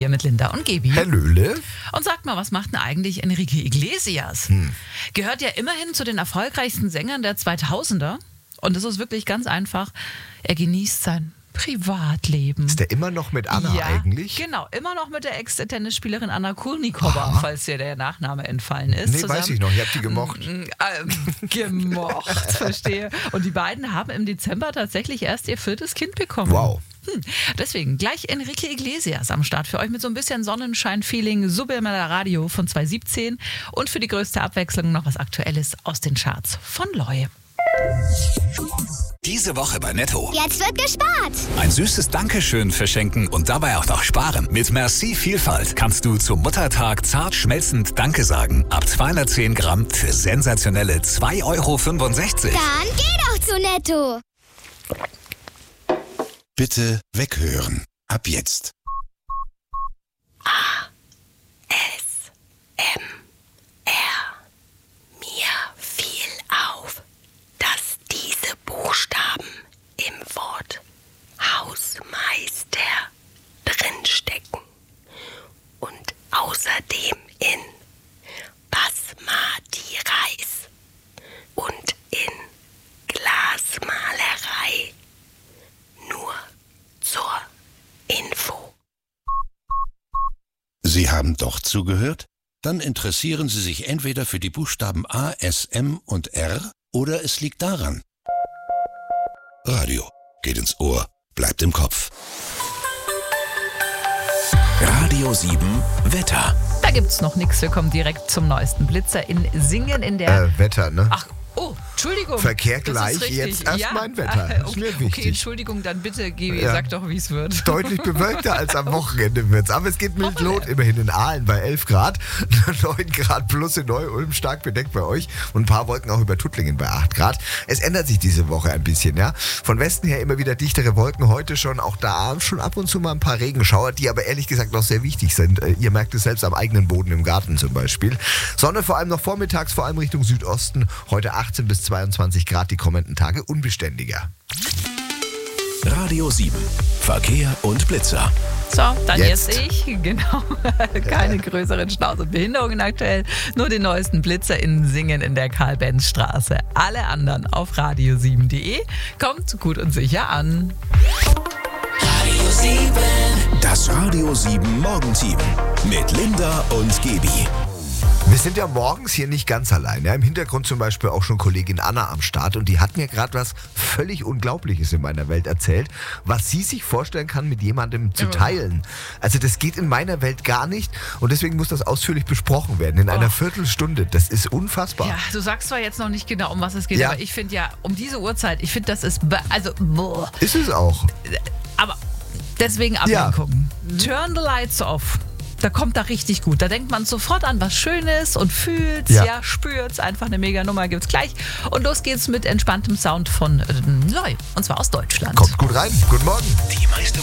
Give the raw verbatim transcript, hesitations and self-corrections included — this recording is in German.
mit Linda und Gebi. Hallöle. Und sagt mal, was macht denn eigentlich Enrique Iglesias? Hm. Gehört ja immerhin zu den erfolgreichsten Sängern der zweitausender. Und das ist wirklich ganz einfach. Er genießt sein Privatleben. Ist der immer noch mit Anna ja, eigentlich? Genau, immer noch mit der Ex-Tennisspielerin Anna Kurnikova, falls dir der Nachname entfallen ist. Nee, zusammen. weiß ich noch, ich hab die gemocht. Ähm, gemocht, verstehe. Und die beiden haben im Dezember tatsächlich erst ihr viertes Kind bekommen. Wow. Hm. Deswegen gleich Enrique Iglesias am Start für euch mit so ein bisschen Sonnenschein-Feeling, Supermella Radio von zwanzig siebzehn und für die größte Abwechslung noch was Aktuelles aus den Charts von Loy. Diese Woche bei Netto. Jetzt wird gespart. Ein süßes Dankeschön verschenken und dabei auch noch sparen. Mit Merci Vielfalt kannst du zum Muttertag zart schmelzend Danke sagen. Ab zweihundertzehn Gramm für sensationelle zwei Euro fünfundsechzig. Dann geh doch zu Netto. Bitte weghören. Ab jetzt. A, S, M, R. Mir fiel auf, dass diese Buchstaben im Wort Hausmeister drinstecken und außerdem in Basmati Reis und in Glasmalerei. Nur zur Info. Sie haben doch zugehört? Dann interessieren Sie sich entweder für die Buchstaben A, S, M und R oder es liegt daran. Radio geht ins Ohr, bleibt im Kopf. Radio sieben Wetter. Da gibt's noch nichts. Wir kommen direkt zum neuesten Blitzer in Singen in der... Äh, Wetter, ne? Ach, oh, Entschuldigung. Verkehr Das ist gleich, richtig. jetzt erst Ja. mein Wetter. Ah, Ist okay. mir Okay, wichtig. Entschuldigung, dann bitte, Gebi, Ja. sag doch, wie es wird. Deutlich bewölkter als am Wochenende wird's. Aber es geht mild Hoppala. los, immerhin in Aalen bei elf Grad. neun Grad plus in Neu-Ulm, stark bedeckt bei euch. Und ein paar Wolken auch über Tuttlingen bei acht Grad. Es ändert sich diese Woche ein bisschen, ja. Von Westen her immer wieder dichtere Wolken. Heute schon, auch da schon ab und zu mal ein paar Regenschauer, die aber ehrlich gesagt noch sehr wichtig sind. Äh, Ihr merkt es selbst am eigenen Boden im Garten zum Beispiel. Sonne vor allem noch vormittags, vor allem Richtung Südosten. Heute achtzehn bis zweiundzwanzig Grad, die kommenden Tage unbeständiger. Radio sieben. Verkehr und Blitzer. So, dann jetzt, Jetzt. ich. Genau. Keine größeren Staus und Behinderungen aktuell. Nur den neuesten Blitzer in Singen in der Karl-Benz-Straße. Alle anderen auf radio sieben punkt de. Kommt gut und sicher an. Das Radio sieben Morgenteam mit Linda und Gebi. Wir sind ja morgens hier nicht ganz allein. Ja? Im Hintergrund zum Beispiel auch schon Kollegin Anna am Start und die hat mir gerade was völlig Unglaubliches in meiner Welt erzählt, was sie sich vorstellen kann, mit jemandem zu teilen. Also das geht in meiner Welt gar nicht und deswegen muss das ausführlich besprochen werden in einer Oh. Viertelstunde. Das ist unfassbar. Ja, du sagst zwar jetzt noch nicht genau, um was es geht, Ja. aber ich finde ja, um diese Uhrzeit, ich finde, das ist, be- also, boah. Ist es auch. Aber deswegen Ablenkung. Turn the lights off. Da kommt da richtig gut. Da denkt man sofort an was Schönes und fühlt's, ja, Ja. spürt's. Einfach eine mega Nummer gibt's gleich. Und los geht's mit entspanntem Sound von äh, Loy. Und zwar aus Deutschland. Kommt gut rein. Guten Morgen. Die meiste